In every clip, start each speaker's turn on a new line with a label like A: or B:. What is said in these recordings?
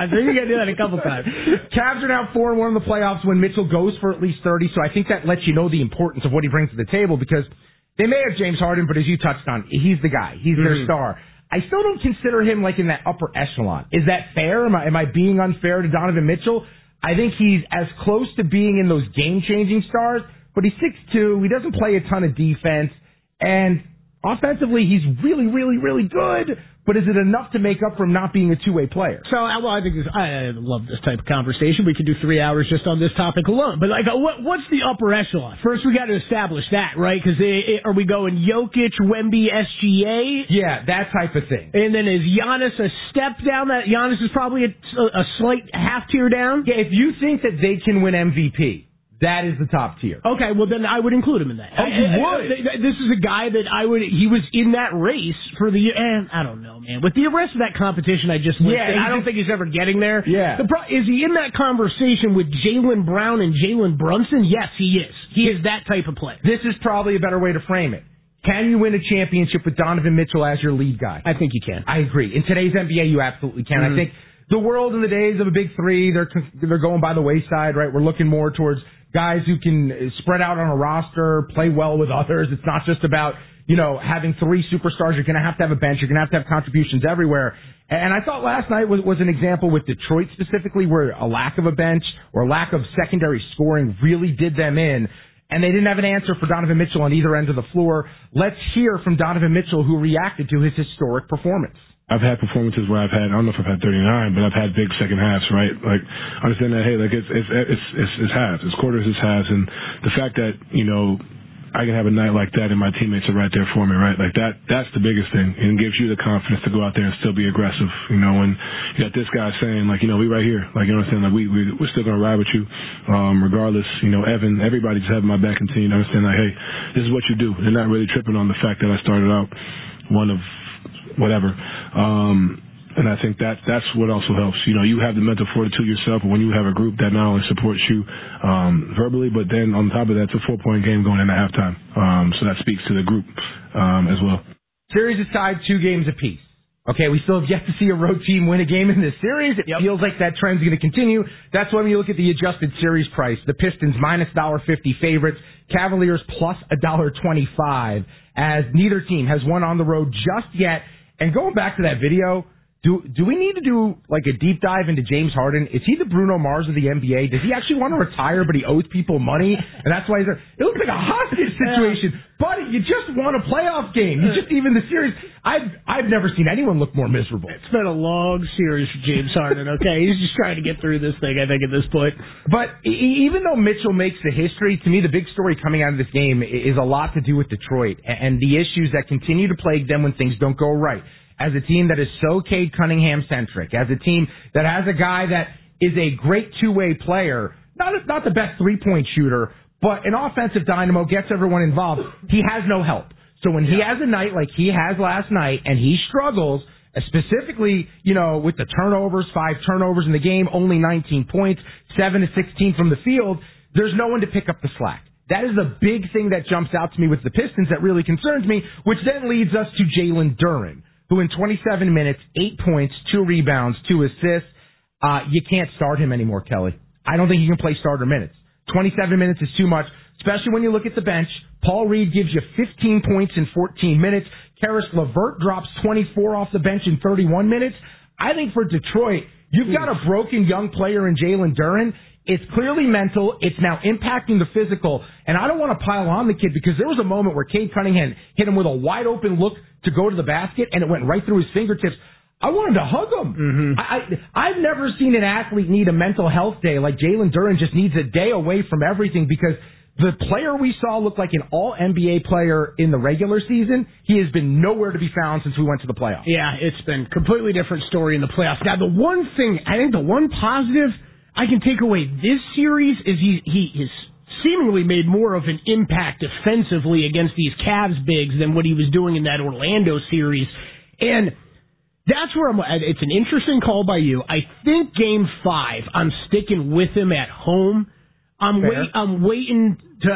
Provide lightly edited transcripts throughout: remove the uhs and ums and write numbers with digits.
A: times. I think I did that a couple times.
B: Cavs are now 4-1 in the playoffs when Mitchell goes for at least 30, so I think that lets you know the importance of what he brings to the table, because they may have James Harden, but as you touched on, he's the guy. He's their star. I still don't consider him like in that upper echelon. Is that fair? Am I being unfair to Donovan Mitchell? I think he's as close to being in those game-changing stars, but he's 6'2", he doesn't play a ton of defense, and offensively he's really, really, really good, but is it enough to make up for him not being a two-way player?
A: So, I think I love this type of conversation. We could do 3 hours just on this topic alone. But, what's the upper echelon? First, we got to establish that, right? Because are we going Jokic, Wemby, SGA?
B: Yeah, that type of thing.
A: And then is Giannis a step down? That Giannis is probably a slight half tier down?
B: Yeah, if you think that they can win MVP, that is the top tier.
A: Okay, well then I would include him in that.
B: Oh, you would?
A: This is a guy that he was in that race for the year, and I don't know, man. With the rest of that competition I just listed, I don't think he's ever getting there.
B: Yeah.
A: Is he in that conversation with Jaylen Brown and Jalen Brunson? Yes, he is. He is that type of player.
B: This is probably a better way to frame it. Can you win a championship with Donovan Mitchell as your lead guy?
A: I think you can.
B: I agree. In today's NBA, you absolutely can. I think the world in the days of a big three, they're going by the wayside, right? We're looking more towards guys who can spread out on a roster, play well with others. It's not just about, having three superstars. You're going to have a bench. You're going to have contributions everywhere. And I thought last night was an example with Detroit specifically, where a lack of a bench or lack of secondary scoring really did them in. And they didn't have an answer for Donovan Mitchell on either end of the floor. Let's hear from Donovan Mitchell, who reacted to his historic performance.
C: I've had performances where I don't know if I've had 39, but I've had big second halves, right? Like, understand that, hey, like, it's halves. It's quarters, it's halves. And the fact that, I can have a night like that and my teammates are right there for me, right? Like, that's the biggest thing. And it gives you the confidence to go out there and still be aggressive. When you got this guy saying, like, we right here. Like, you understand, like, we're still going to ride with you, regardless. Evan, everybody just having my back and continue to understand, like, hey, this is what you do. And not really tripping on the fact that I started out one of whatever. And I think that's what also helps. You have the mental fortitude yourself, and when you have a group that not only supports you verbally, but then on top of that, it's a 4-point game going into halftime. So that speaks to the group as well.
B: Series is tied 2 games apiece. Okay, we still have yet to see a road team win a game in this series. It feels like that trend's going to continue. That's why when you look at the adjusted series price, the Pistons minus $1.50 favorites, Cavaliers plus $1.25, as neither team has won on the road just yet. And going back to that video, do we need to do like a deep dive into James Harden? Is he the Bruno Mars of the NBA? Does he actually want to retire, but he owes people money, and that's why he's there? It looks like a hostage situation. Buddy, you just won a playoff game. You just even the series. I've never seen anyone look more miserable.
A: It's been a long series for James Harden, okay? He's just trying to get through this thing, I think, at this point.
B: But even though Mitchell makes the history, to me, the big story coming out of this game is a lot to do with Detroit and the issues that continue to plague them when things don't go right. As a team that is so Cade Cunningham-centric, as a team that has a guy that is a great two-way player, not the best three-point shooter, but an offensive dynamo, gets everyone involved, he has no help. So when he has a night like he has last night and he struggles, specifically, with the turnovers, 5 turnovers in the game, only 19 points, 7 to 16 from the field, there's no one to pick up the slack. That is the big thing that jumps out to me with the Pistons that really concerns me, which then leads us to Jalen Duren, who in 27 minutes, 8 points, 2 rebounds, 2 assists. You can't start him anymore, Kelly. I don't think you can play starter minutes. 27 minutes is too much, especially when you look at the bench. Paul Reed gives you 15 points in 14 minutes. Karis LeVert drops 24 off the bench in 31 minutes. I think for Detroit, you've got a broken young player in Jalen Duren. It's clearly mental. It's now impacting the physical. And I don't want to pile on the kid because there was a moment where Cade Cunningham hit him with a wide open look to go to the basket, and it went right through his fingertips. I wanted to hug him. I've never seen an athlete need a mental health day like Jalen Duren just needs a day away from everything, because the player we saw looked like an all-NBA player in the regular season. He has been nowhere to be found since we went to the playoffs.
A: Yeah, it's been a completely different story in the playoffs. Now, the one thing, I think the one positive I can take away this series is he has seemingly made more of an impact defensively against these Cavs bigs than what he was doing in that Orlando series. And that's where it's an interesting call by you. I think Game 5, I'm sticking with him at home. I'm waiting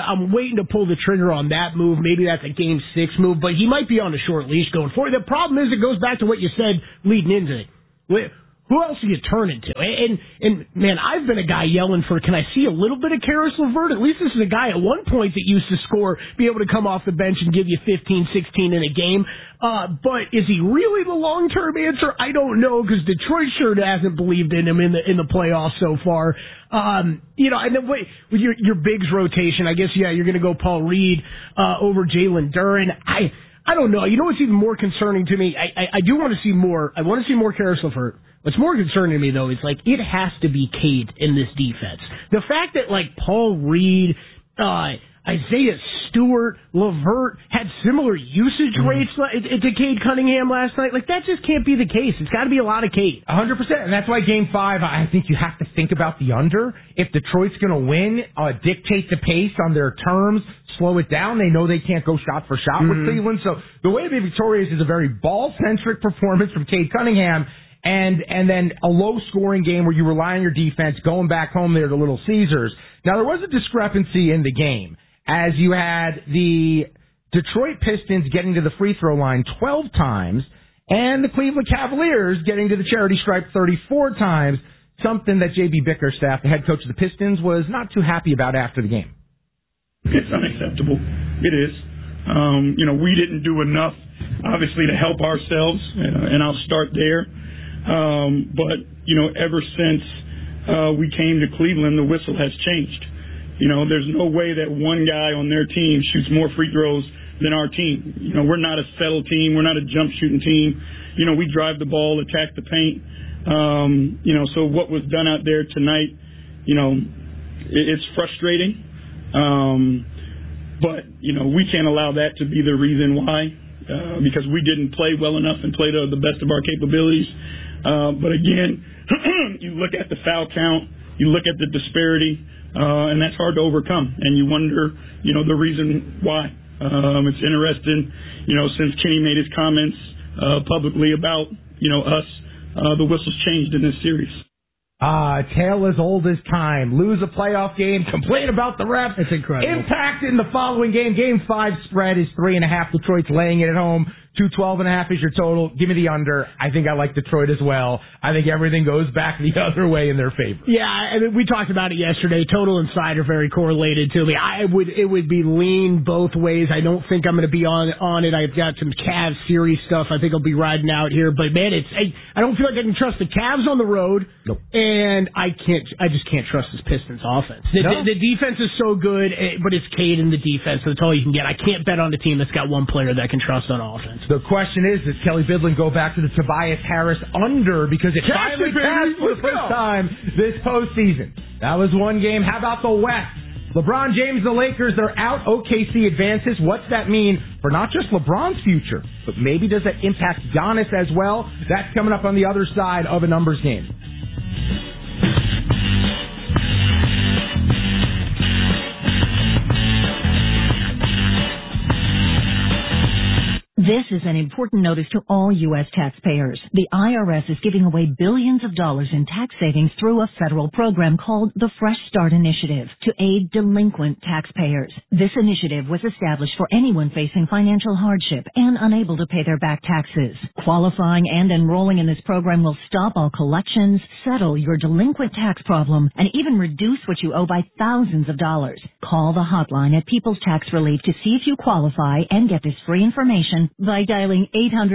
A: to pull the trigger on that move. Maybe that's a Game 6 move, but he might be on a short leash going forward. The problem is it goes back to what you said leading into it. who else are you turning to? And man, I've been a guy yelling for, can I see a little bit of Karis LeVert? At least this is a guy at one point that used to score, be able to come off the bench and give you 15, 16 in a game. But is he really the long-term answer? I don't know, because Detroit sure hasn't believed in him in the playoffs so far. And then with your bigs rotation, I guess, you're going to go Paul Reed over Jalen Duren. I don't know. You know what's even more concerning to me? I do want to see more. I want to see more Karis LeVert. What's more concerning to me, though, is it has to be Cade in this defense. The fact that, Paul Reed, Isaiah Stewart, LeVert had similar usage rates to Cade Cunningham last night, that just can't be the case. It's got to be a lot of Cade.
B: 100%. And that's why Game 5, I think you have to think about the under. If Detroit's going to win, dictate the pace on their terms, slow it down. They know they can't go shot for shot with Cleveland. So the way to be victorious is a very ball-centric performance from Cade Cunningham, and then a low-scoring game where you rely on your defense, going back home there to Little Caesars. Now, there was a discrepancy in the game, as you had the Detroit Pistons getting to the free throw line 12 times, and the Cleveland Cavaliers getting to the charity stripe 34 times, something that J.B. Bickerstaff, the head coach of the Pistons, was not too happy about after the game.
D: It's unacceptable. It is. We didn't do enough, obviously, to help ourselves, and I'll start there. But ever since we came to Cleveland, the whistle has changed. There's no way that one guy on their team shoots more free throws than our team. We're not a settle team. We're not a jump shooting team. We drive the ball, attack the paint. So what was done out there tonight, it's frustrating. But we can't allow that to be the reason why, because we didn't play well enough and play to the best of our capabilities. But again, you look at the foul count, you look at the disparity, and that's hard to overcome. And you wonder, the reason why. It's interesting, since Kenny made his comments publicly about, us, the whistle's changed in this series.
B: Tale as old as time. Lose a playoff game, complain about the refs.
A: It's incredible.
B: Impact in the following game. Game 5 spread is 3.5. Detroit's laying it at home. 212.5 is your total. Give me the under. I think I like Detroit as well. I think everything goes back the other way in their favor.
A: Yeah, I mean, we talked about it yesterday. Total and side are very correlated to me. It would be lean both ways. I don't think I'm going to be on it. I've got some Cavs series stuff. I think I'll be riding out here. But man, I don't feel like I can trust the Cavs on the road.
B: Nope.
A: And I just can't trust this Pistons offense. The defense is so good, but it's Cade in the defense. So that's all you can get. I can't bet on a team that's got one player that I can trust on offense.
B: The question is, does Kelly Bidlin go back to the Tobias Harris under, because it finally passed for the first time this postseason? That was one game. How about the West? LeBron James, the Lakers, they're out. OKC advances. What's that mean for not just LeBron's future, but maybe does that impact Giannis as well? That's coming up on the other side of a numbers game.
E: This is an important notice to all U.S. taxpayers. The IRS is giving away billions of dollars in tax savings through a federal program called the Fresh Start Initiative to aid delinquent taxpayers. This initiative was established for anyone facing financial hardship and unable to pay their back taxes. Qualifying and enrolling in this program will stop all collections, settle your delinquent tax problem, and even reduce what you owe by thousands of dollars. Call the hotline at People's Tax Relief to see if you qualify and get this free information by dialing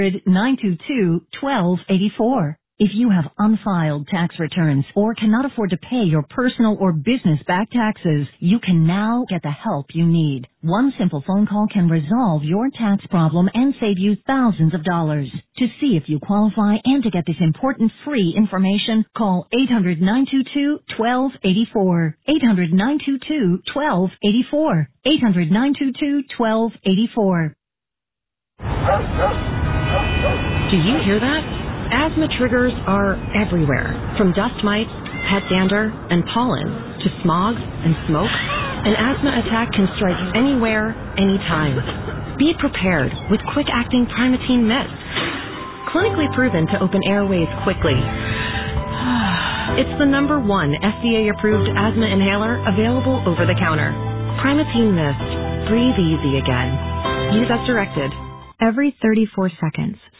E: 800-922-1284. If you have unfiled tax returns or cannot afford to pay your personal or business back taxes, you can now get the help you need. One simple phone call can resolve your tax problem and save you thousands of dollars. To see if you qualify and to get this important free information, call 800-922-1284. 800-922-1284. 800-922-1284.
F: Do you hear that? Asthma triggers are everywhere, from dust mites, pet dander, and pollen, to smog and smoke. An asthma attack can strike anywhere, anytime. Be prepared with quick-acting Primatene Mist. Clinically proven to open airways quickly. It's the #1 FDA-approved asthma inhaler available over the counter. Primatene Mist. Breathe easy again. Use as directed.
G: Every 34 seconds,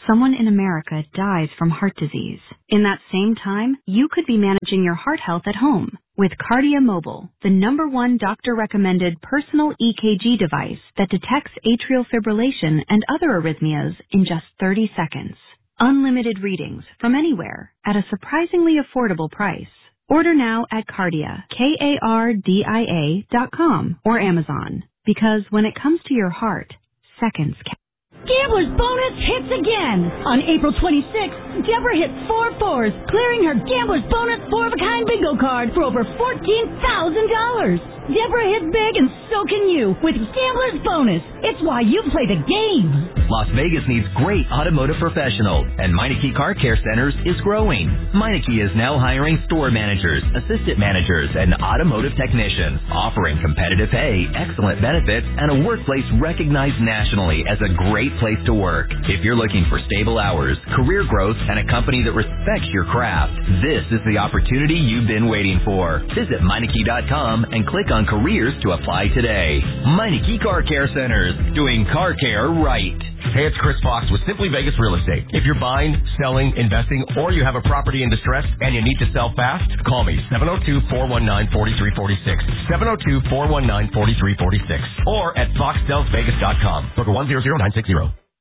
G: someone in America dies from heart disease. In that same time, you could be managing your heart health at home with Cardia Mobile, the #1 doctor-recommended personal EKG device that detects atrial fibrillation and other arrhythmias in just 30 seconds. Unlimited readings from anywhere at a surprisingly affordable price. Order now at Cardia, KARDIA.com or Amazon. Because when it comes to your heart, seconds count.
H: Gambler's Bonus hits again. On April 26th, Deborah hit 4 fours, clearing her Gambler's Bonus 4-of-a-kind bingo card for over $14,000. Deborah hit big and so can you with Gambler's Bonus. It's why you play the game.
I: Las Vegas needs great automotive professionals, and Meineke Car Care Centers is growing. Meineke is now hiring store managers, assistant managers, and automotive technicians, offering competitive pay, excellent benefits, and a workplace recognized nationally as a great place to work. If you're looking for stable hours, career growth, and a company that respects your craft, this is the opportunity you've been waiting for. Visit Meineke.com and click on careers to apply today. Meineke Car Care Centers, doing car care right.
J: Hey, it's Chris Fox with Simply Vegas Real Estate. If you're buying, selling, investing, or you have a property in distress and you need to sell fast, call me, 702-419-4346, 702-419-4346, or at foxsellsvegas.com. Book 100960.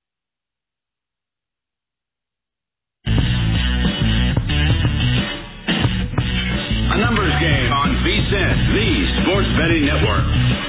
K: A numbers game on VSiN, the Sports Betting Network.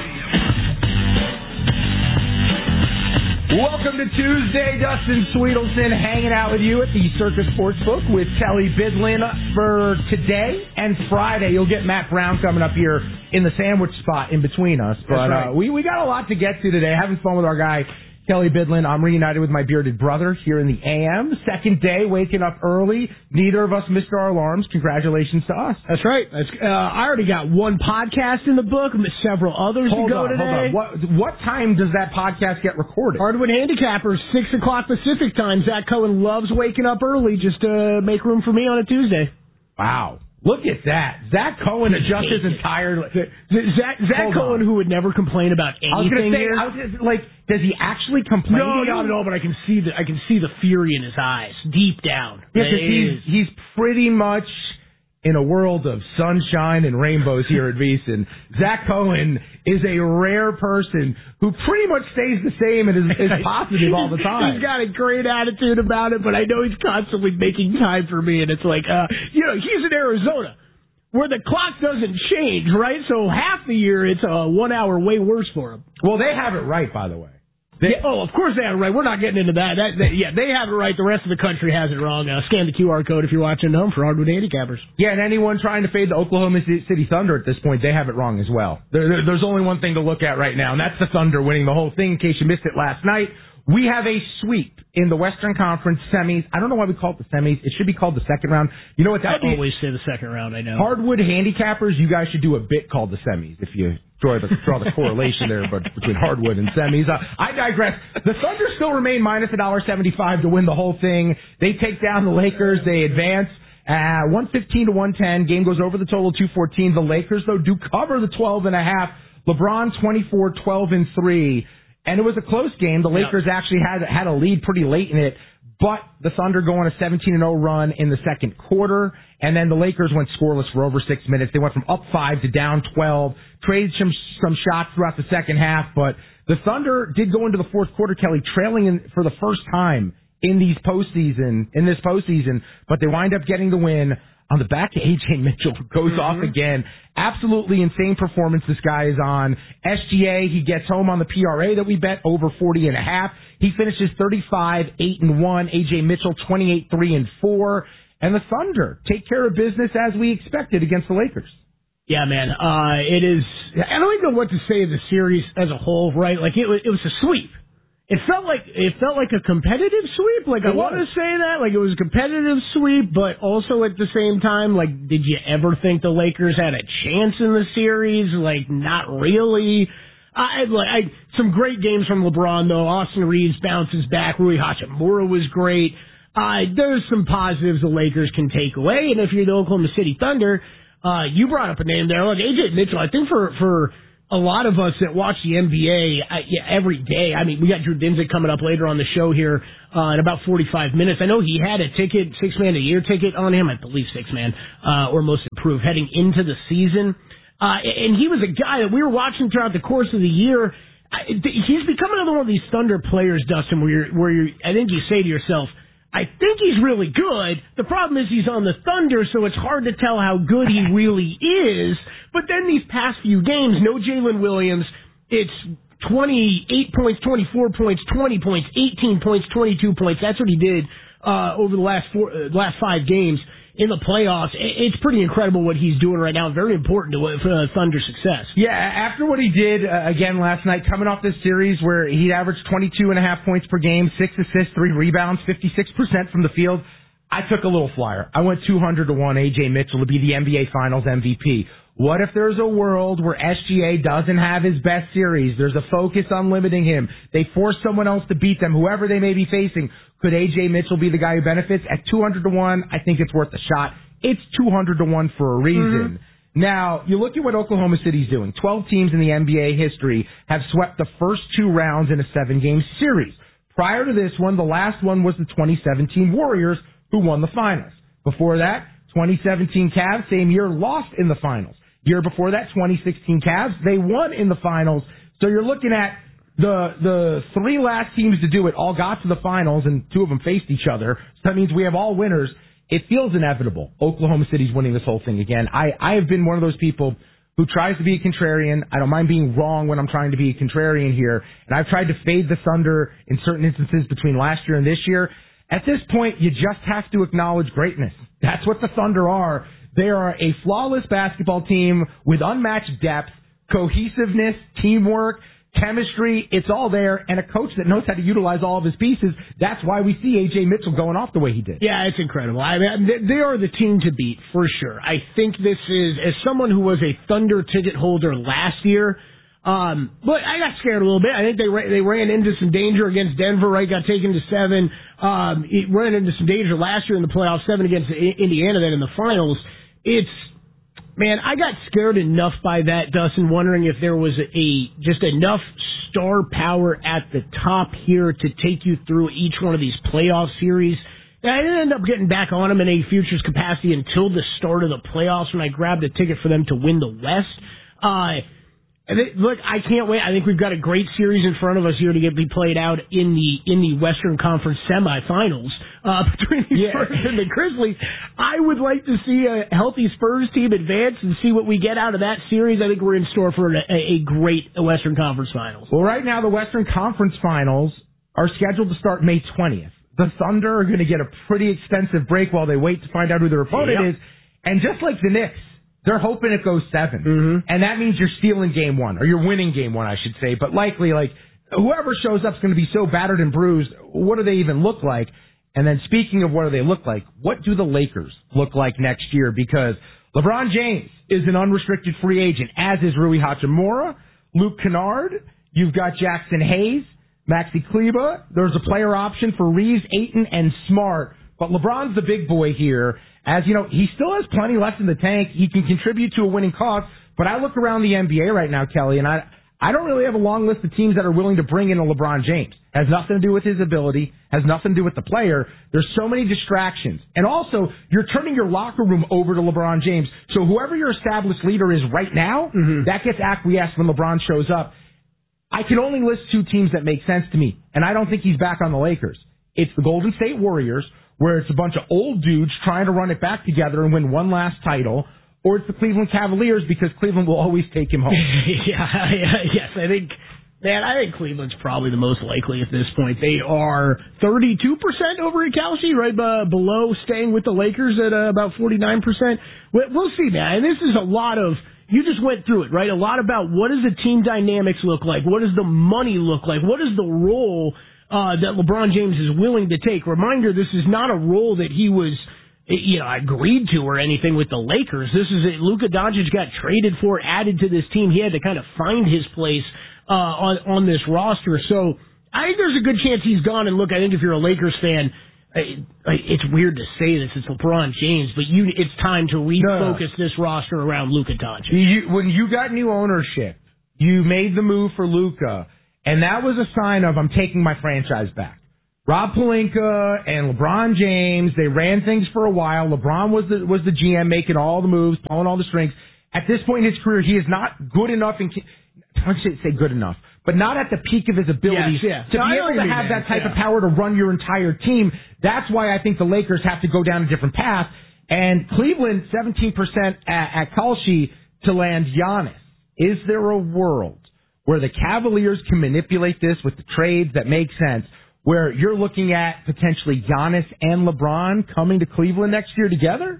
B: Welcome to Tuesday. Dustin Sweetelson hanging out with you at the Circus Sportsbook with Kelly Bidlin for today and Friday. You'll get Matt Brown coming up here in the sandwich spot in between us. But right. we got a lot to get to today. Having fun with our guy, Kelly Bidlin. I'm reunited with my bearded brother here in the AM. Second day, waking up early. Neither of us missed our alarms. Congratulations to us.
A: That's right. I already got one podcast in the book, several others to go today.
B: Hold on. What time does that podcast get recorded?
A: Hardwood Handicappers, 6 o'clock Pacific time. Zach Cohen loves waking up early just to make room for me on a Tuesday.
B: Wow. Look at that. Zach Cohen adjusts his entire...
A: Zach Cohen, who would never complain about anything here.
B: Does he actually complain?
A: No, but I can see the fury in his eyes, deep down.
B: Yeah, because he's pretty much in a world of sunshine and rainbows here at VSiN. Zach Cohen is a rare person who pretty much stays the same and is positive all the time.
A: He's got a great attitude about it, but I know he's constantly making time for me, and it's like, he's in Arizona, where the clock doesn't change, right? So half the year, it's 1 hour way worse for him.
B: Well, they have it right, by the way.
A: Of course they have it right. We're not getting into that. They have it right. The rest of the country has it wrong. Scan the QR code if you're watching at home for Hardwood Handicappers.
B: Yeah, and anyone trying to fade the Oklahoma City Thunder at this point, they have it wrong as well. There's only one thing to look at right now, and that's the Thunder winning the whole thing, in case you missed it last night. We have a sweep in the Western Conference semis. I don't know why we call it the semis. It should be called the second round. You know what that
A: means? I always say the second round, I know.
B: Hardwood Handicappers, you guys should do a bit called the semis if you draw the correlation there but between hardwood and semis. I digress. The Thunder still remain minus $1.75 to win the whole thing. They take down the Lakers. They advance. 115 to 110. Game goes over the total 214. The Lakers, though, do cover the 12.5. LeBron 24, 12 and 3. And it was a close game. The Lakers actually had a lead pretty late in it, but the Thunder go on a 17-0 run in the second quarter, and then the Lakers went scoreless for over 6 minutes. They went from up 5 to down 12, traded some shots throughout the second half, but the Thunder did go into the fourth quarter, Kelly, trailing for the first time in this postseason, but they wind up getting the win on the back of A.J. Mitchell, who goes off again. Absolutely insane performance this guy is on. SGA, he gets home on the PRA that we bet, over 40.5. He finishes 35, 8-1. A.J. Mitchell, 28, 3-4. And the Thunder take care of business as we expected against the Lakers.
A: Yeah, man. It is. I don't even know what to say of the series as a whole, right? Like, it was a sweep. It felt like a competitive sweep. Like, I want to say that. Like, it was a competitive sweep, but also at the same time, like, did you ever think the Lakers had a chance in the series? Like, not really. Some great games from LeBron, though. Austin Reeves bounces back. Rui Hachimura was great. There's some positives the Lakers can take away. And if you're the Oklahoma City Thunder, you brought up a name there. Like, A.J. Mitchell, I think for a lot of us that watch the NBA every day, I mean, we got Drew Dinsick coming up later on the show here in about 45 minutes. I know he had a ticket, 6-man a year ticket on him, I believe 6-man, or most improved, heading into the season. And he was a guy that we were watching throughout the course of the year. He's become another one of these Thunder players, Dustin, where I think you say to yourself, I think he's really good. The problem is he's on the Thunder, so it's hard to tell how good he really is. But then these past few games, no Jalen Williams, it's 28 points, 24 points, 20 points, 18 points, 22 points. That's what he did over the last 5 games in the playoffs. It's pretty incredible what he's doing right now. Very important to Thunder's success.
B: Yeah, after what he did again last night, coming off this series where he averaged 22.5 points per game, 6 assists, 3 rebounds, 56% from the field, I took a little flyer. I went 200 to 1 A.J. Mitchell to be the NBA Finals MVP. What if there's a world where SGA doesn't have his best series? There's a focus on limiting him. They force someone else to beat them, whoever they may be facing. Could A.J. Mitchell be the guy who benefits? At 200 to 1, I think it's worth a shot. It's 200 to 1 for a reason. Mm-hmm. Now, you look at what Oklahoma City's doing. 12 teams in the NBA history have swept the first 2 rounds in a 7-game series. Prior to this one, the last one was the 2017 Warriors, who won the finals. Before that, 2017 Cavs, same year, lost in the finals. Year before that, 2016 Cavs, they won in the finals. So you're looking at the 3 last teams to do it all got to the finals, and 2 of them faced each other. So that means we have all winners. It feels inevitable. Oklahoma City's winning this whole thing again. I have been one of those people who tries to be a contrarian. I don't mind being wrong when I'm trying to be a contrarian here. And I've tried to fade the Thunder in certain instances between last year and this year. At this point, you just have to acknowledge greatness. That's what the Thunder are. They are a flawless basketball team with unmatched depth, cohesiveness, teamwork, chemistry. It's all there, and a coach that knows how to utilize all of his pieces. That's why we see A.J. Mitchell going off the way he did.
A: Yeah, it's incredible. I mean, they are the team to beat, for sure. I think this is, as someone who was a Thunder ticket holder last year, but I got scared a little bit. I think they ran into some danger against Denver, right? Got taken to 7. It ran into some danger last year in the playoffs, 7 against Indiana, then in the finals. Man, I got scared enough by that, Dustin, wondering if there was just enough star power at the top here to take you through each one of these playoff series. And I didn't end up getting back on them in a futures capacity until the start of the playoffs when I grabbed a ticket for them to win the West. Look, I can't wait. I think we've got a great series in front of us here to be played out in the Western Conference semifinals between the Spurs and the Grizzlies. I would like to see a healthy Spurs team advance and see what we get out of that series. I think we're in store for a great Western Conference Finals.
B: Well, right now the Western Conference Finals are scheduled to start May 20th. The Thunder are going to get a pretty extensive break while they wait to find out who their opponent is. And just like the Knicks, they're hoping it goes 7. Mm-hmm. And that means you're stealing game 1, or you're winning game 1, I should say. But likely, whoever shows up is going to be so battered and bruised. What do they even look like? And then speaking of what do they look like, what do the Lakers look like next year? Because LeBron James is an unrestricted free agent, as is Rui Hachimura, Luke Kennard. You've got Jackson Hayes, Maxi Kleber. There's a player option for Reeves, Ayton, and Smart. But LeBron's the big boy here. As you know, he still has plenty left in the tank. He can contribute to a winning cause. But I look around the NBA right now, Kelly, and I don't really have a long list of teams that are willing to bring in a LeBron James. Has nothing to do with his ability. Has nothing to do with the player. There's so many distractions. And also, you're turning your locker room over to LeBron James. So whoever your established leader is right now, that gets acquiesced when LeBron shows up. I can only list 2 teams that make sense to me. And I don't think he's back on the Lakers. It's the Golden State Warriors, where it's a bunch of old dudes trying to run it back together and win one last title, or it's the Cleveland Cavaliers because Cleveland will always take him home.
A: Yes, I think Cleveland's probably the most likely at this point. They are 32% over at Kalshi, right below staying with the Lakers at about 49%. We'll see, man. And this is a lot of, you just went through it, right? A lot about what does the team dynamics look like? What does the money look like? What is the role that LeBron James is willing to take? Reminder, this is not a role that he was, agreed to or anything with the Lakers. This is Luka Doncic got traded for, added to this team. He had to kind of find his place on this roster. So I think there's a good chance he's gone. And look, I think if you're a Lakers fan, it's weird to say this. It's LeBron James, but it's time to refocus this roster around Luka Doncic.
B: When you got new ownership, You made the move for Luka, and that was a sign of I'm taking my franchise back. Rob Pelinka and LeBron James, they ran things for a while. LeBron was the GM making all the moves, pulling all the strings. At this point in his career, he is not good enough I shouldn't say good enough, but not at the peak of his abilities to be able to have that type of power to run your entire team. That's why I think the Lakers have to go down a different path. And Cleveland, 17% at Kalshi to land Giannis. Is there a world where the Cavaliers can manipulate this with the trades that make sense, where you're looking at potentially Giannis and LeBron coming to Cleveland next year together?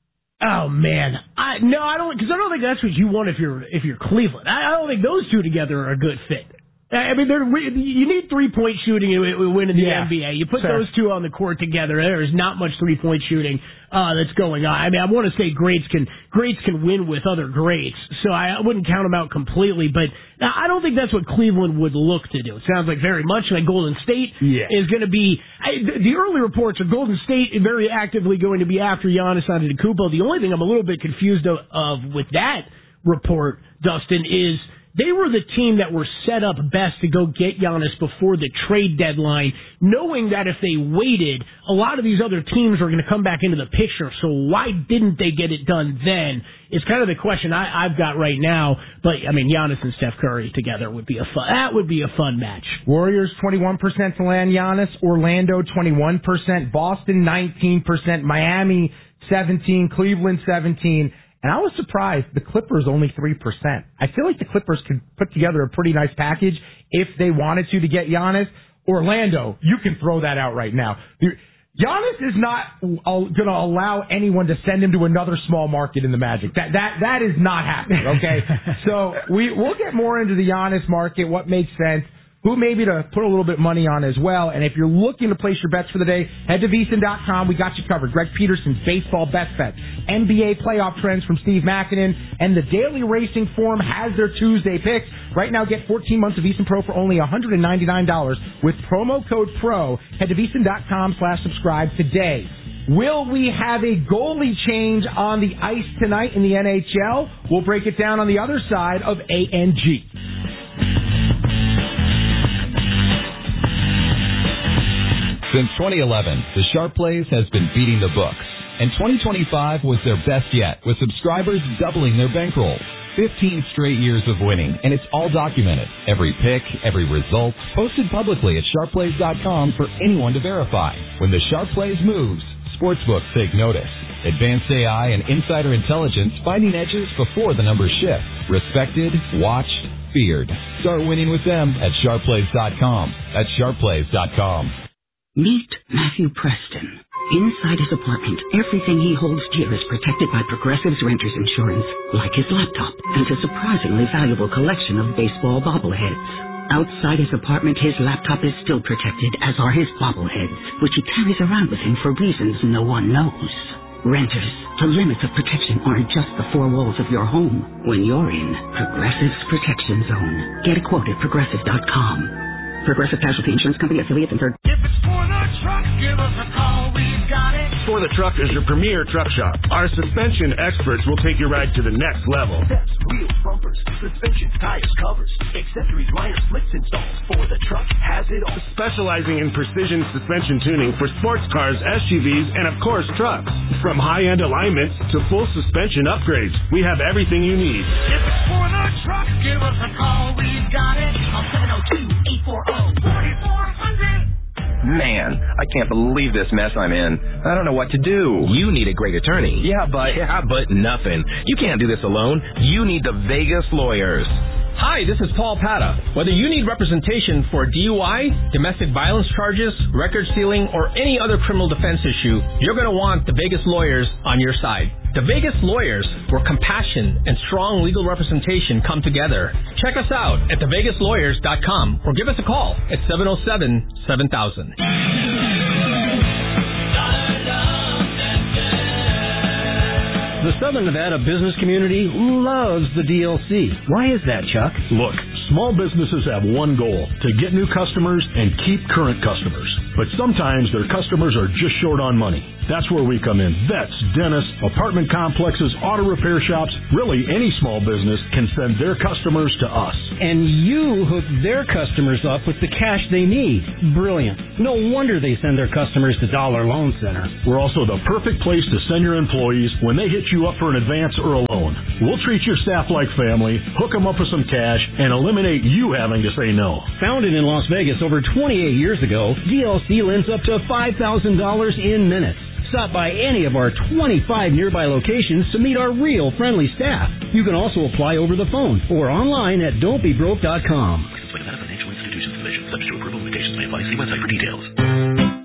A: Oh man, I don't, because I don't think that's what you want if you're Cleveland. I don't think those two together are a good fit. I mean, you need 3-point shooting to win in the NBA. You put those two on the court together, there is not much 3-point shooting that's going on. I mean, I want to say greats can win with other greats, so I wouldn't count them out completely. But I don't think that's what Cleveland would look to do. It sounds like very much like Golden State is going to be. The early reports are Golden State very actively going to be after Giannis Antetokounmpo. The only thing I'm a little bit confused of with that report, Dustin, is they were the team that were set up best to go get Giannis before the trade deadline, knowing that if they waited, a lot of these other teams were going to come back into the picture. So why didn't they get it done then? It's kind of the question I've got right now. But I mean, Giannis and Steph Curry together would be a fun match.
B: Warriors 21% to land Giannis, Orlando 21%, Boston 19%, Miami 17%, Cleveland 17%. And I was surprised the Clippers only 3%. I feel like the Clippers could put together a pretty nice package if they wanted to get Giannis. Orlando, you can throw that out right now. Giannis is not going to allow anyone to send him to another small market in the Magic. That is not happening, okay? So we'll get more into the Giannis market, what makes sense, who maybe to put a little bit of money on as well. And if you're looking to place your bets for the day, head to VSiN.com. We got you covered. Greg Peterson's baseball best bets, NBA playoff trends from Steve Makinen, and the Daily Racing Form has their Tuesday picks. Right now, get 14 months of VSiN Pro for only $199 with promo code PRO. Head to VSiN.com/subscribe today. Will we have a goalie change on the ice tonight in the NHL? We'll break it down on the other side of ANG.
L: Since 2011, the Sharp Plays has been beating the books, and 2025 was their best yet, with subscribers doubling their bankroll. 15 straight years of winning, and it's all documented. Every pick, every result, posted publicly at sharpplays.com for anyone to verify. When the Sharp Plays moves, sportsbooks take notice. Advanced AI and insider intelligence finding edges before the numbers shift. Respected, watched, feared. Start winning with them at sharpplays.com. That's sharpplays.com.
M: Meet Matthew Preston. Inside his apartment, everything he holds dear is protected by Progressive's Renter's Insurance, like his laptop and his surprisingly valuable collection of baseball bobbleheads. Outside his apartment, his laptop is still protected, as are his bobbleheads, which he carries around with him for reasons no one knows. Renters, the limits of protection aren't just the four walls of your home. When you're in Progressive's Protection Zone, get a quote at Progressive.com. Progressive Casualty Insurance Company, affiliates, and third.
N: If it's for the truck, give us a call. We've got it.
O: For the Truck is your premier truck shop. Our suspension experts will take your ride to the next level.
P: Steps, wheels, bumpers, suspension, tires, covers, accessories, liners, slicks, installs. For the Truck has it all.
O: Specializing in precision suspension tuning for sports cars, SUVs, and of course trucks. From high-end alignments to full suspension upgrades, we have everything you need.
N: If it's for the truck, give us a call. We've got it. On 702-840-4400.
Q: Man, I can't believe this mess I'm in. I don't know what to do.
J: You need a great attorney.
Q: Yeah, but
J: nothing. You can't do this alone. You need the Vegas Lawyers.
R: Hi, this is Paul Pata. Whether you need representation for DUI, domestic violence charges, record stealing, or any other criminal defense issue, you're going to want the Vegas Lawyers on your side. The Vegas Lawyers, where compassion and strong legal representation come together. Check us out at thevegaslawyers.com or give us a call at 707-7000.
S: The Southern Nevada business community loves the DLC. Why is that, Chuck?
O: Look,
S: Small businesses have one goal, to get new customers and keep current customers. But sometimes their customers are just short on money. That's where we come in. Vets, dentists, apartment complexes, auto repair shops, really any small business can send their customers to us.
T: And you hook their customers up with the cash they need. Brilliant. No wonder they send their customers to Dollar Loan Center.
S: We're also the perfect place to send your employees when they hit you up for an advance or a loan. We'll treat your staff like family, hook them up with some cash, and eliminate you having to say no.
T: Founded in Las Vegas over 28 years ago, DLC lends up to $5,000 in minutes. Stop by any of our 25 nearby locations to meet our real friendly staff. You can also apply over the phone or online at don'tbebroke.com.
U: Licensed by Nevada Financial Institutions Division. Subject to approval, limitations may apply. See website for details.